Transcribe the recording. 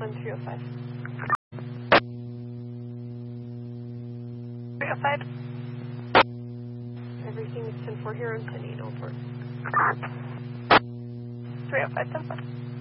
on 305. 305. Everything is 10-4 here on 10-8 over. 305, 10-4.